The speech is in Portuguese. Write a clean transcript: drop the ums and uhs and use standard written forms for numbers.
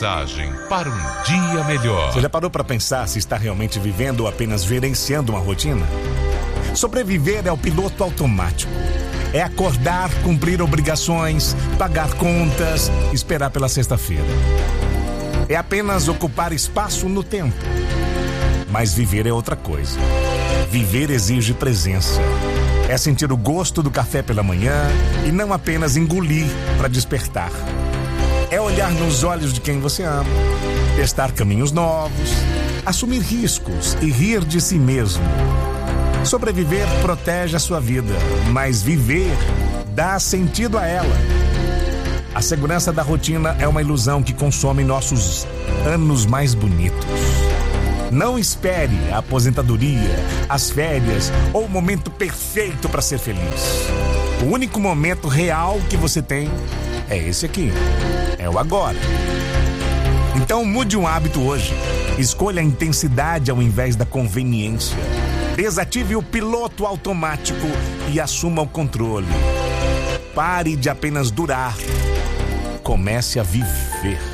Mensagem para um dia melhor. Você já parou para pensar se está realmente vivendo ou apenas gerenciando uma rotina? Sobreviver é o piloto automático. É acordar, cumprir obrigações, pagar contas, esperar pela sexta-feira. É apenas ocupar espaço no tempo. Mas viver é outra coisa. Viver exige presença. É sentir o gosto do café pela manhã e não apenas engolir para despertar. É olhar nos olhos de quem você ama, testar caminhos novos, assumir riscos e rir de si mesmo. Sobreviver protege a sua vida, mas viver dá sentido a ela. A segurança da rotina é uma ilusão que consome nossos anos mais bonitos. Não espere a aposentadoria, as férias ou o momento perfeito para ser feliz. O único momento real que você tem é esse aqui, é o agora. Então mude um hábito hoje. Escolha a intensidade ao invés da conveniência. Desative o piloto automático e assuma o controle. Pare de apenas durar. Comece a viver.